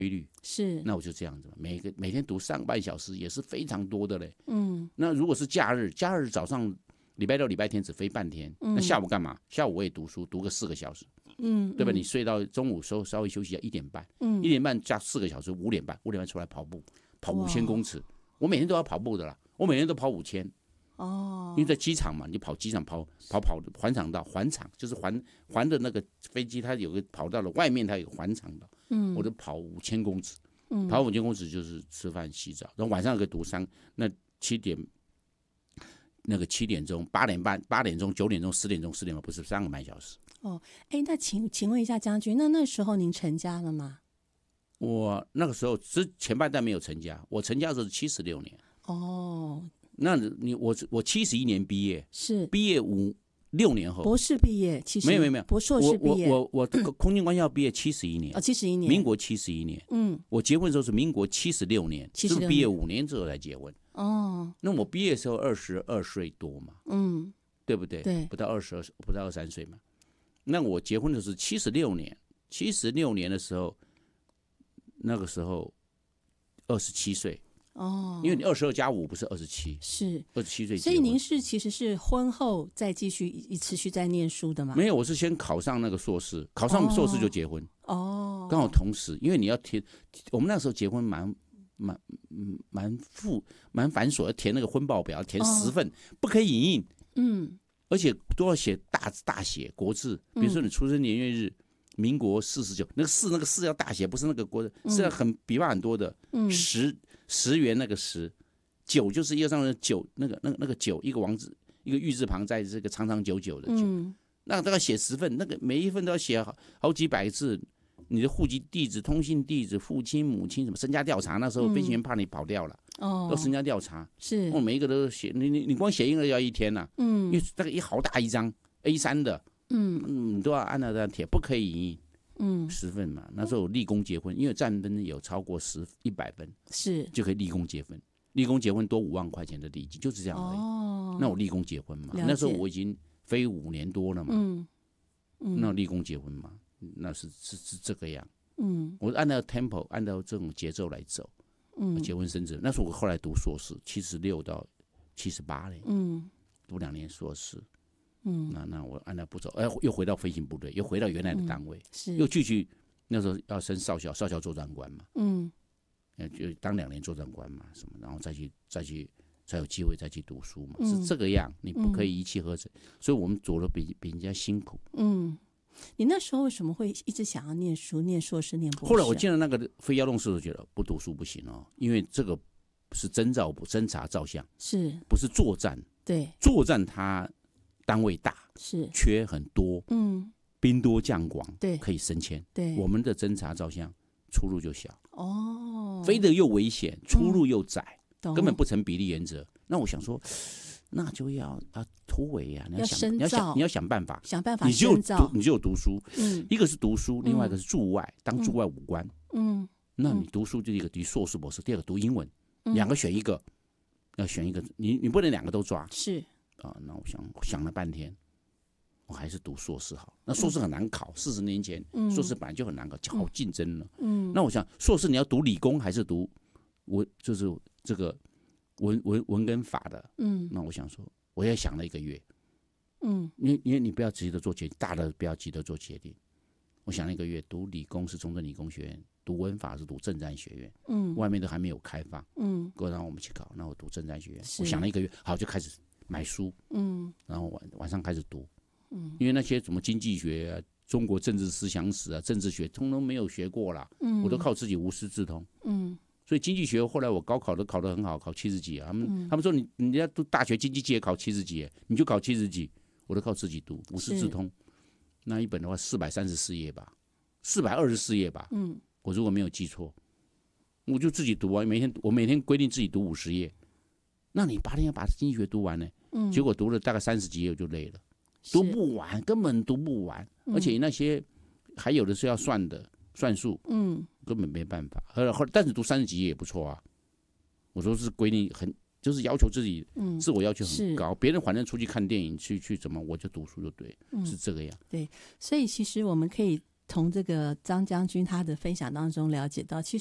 规律， 是， 那我就这样子嘛，每天读3个半小时也是非常多的嘞。 嗯， 那如果是假日早上礼拜六、礼拜天只飞半天，那下午干嘛？下午我也读书，读个4个小时，对吧？你睡到中午时候稍微休息一下，1点半，1点半加4个小时，5点半出来跑步，跑5000公尺，我每天都要跑步的啦，我每天都跑5000。因为在机场嘛，你跑机场跑环场道，环场就是环的那个飞机，它有个跑道的外面，它有个环场道，我就跑5000公尺，跑5000公尺就是吃饭洗澡，然后晚上可以读那7点钟、8点半、8点钟、9点钟、10点钟、4点半，不是3个半小时。 那请问一下将军，那时候您成家了吗？我那个时候前半段没有成家，我成家的时候是76年。那我71年毕业，是毕业6年后， 博士毕业， 没有， 博硕士毕业， 我空军官校毕业71年 ，71年， 民国71年，我结婚的时候是民国76年，是不是毕业5年之后才结婚？那我毕业的时候22岁多嘛，对不对？对，不到23岁嘛。那我结婚的是76年的时候，那个时候27岁。因为你22加5不是27，是27岁， 所以您其实是婚后再继续持续在念书的吗？ 没有，我是先考上那个硕士，考上硕士就结婚。刚好同时，因为你要填，我们那时候结婚蛮繁琐，要填那个婚报表，填10份，不可以影印，而且都要写大写国字，比如说你出生年月日。民国49，那个4要大写，不是那个国字，是很笔画很多的。10元那个10，9就是一个上的9，那个9，一个王字，一个玉字旁，在这个长长久久的9。那大概写10份，那个每一份都要写好几百字。你的户籍地址、通信地址、父亲、母亲什么身家调查，那时候飞行员怕你跑掉了，都身家调查。是，我每一个都写，你光写印了要1天呐。因为大概好大一张 A3 的。都要按照这样填，不可以影印。10份嘛，那时候立功结婚，因为战争有超过100分，是就可以立功结婚。立功结婚多5万块钱的礼金，就是这样而已。那我立功结婚嘛，那时候我已经飞5年多了嘛。那立功结婚嘛，那是这个样。我按照 tempo， 按照这种节奏来走。结婚生子，那时候我后来读硕士，76到78年。读2年硕士。那我按那步骤，又回到飞行部队，又回到原来的单位，又继续那时候要升少校作战官嘛，就当2年作战官嘛，什么，然后再有机会再去读书嘛，是这个样，你不可以一气呵成，所以我们走的比人家辛苦。 你那时候为什么会一直想要念书、念硕士、念博士？ 后来我进了那个飞幺洞室，我觉得不读书不行哦，因为这个是侦察照相，是不是作战？对，作战它。单位大，是缺很多，兵多将广，对，可以升迁。对，我们的侦察照相出入就小，飞得又危险，出入又窄，根本不成比例原则。那我想说，那就要突围呀，你要想办法，你就读书，一个是读书，另外一个是驻外，当驻外武官。那你读书就一个读硕士博士，第二个读英文，2个选一个，要选一个，你不能2个都抓，是。那我想了半天，我还是读硕士好。那硕士很难考，40年前硕士本来就很难考，好竞争了。那我想硕士你要读理工还是读就是这个文跟法的？那我想说，我也想了1个月。因为你不要急着做决定，大的不要急着做决定。我想了1个月，读理工是中正理工学院，读文法是读政战学院。外面都还没有开放。够让我们去考，那我读政战学院。我想了1个月，好就开始。买书，然后晚上开始读，因为那些什么经济学啊、中国政治思想史啊、政治学，通通没有学过啦，我都靠自己无师自通，所以经济学后来我高考都考得很好，考70几啊，他们说你要读大学经济系也考70几，你就考70几，我都靠自己读，无师自通。那一本的话434页吧，424页吧，我如果没有记错，我就自己读啊，我每天规定自己读50页。那你8天要把经济学读完呢？结果读了大概30几页我就累了，读不完，根本读不完，而且那些还有的是要算的算术，根本没办法。但是读30几页也不错啊。我说是规定就是要求自己，自我要求很高。别人反正出去看电影去怎么，我就读书就对，是这个样。 对，所以其实我们可以从这个张将军他的分享当中了解到，其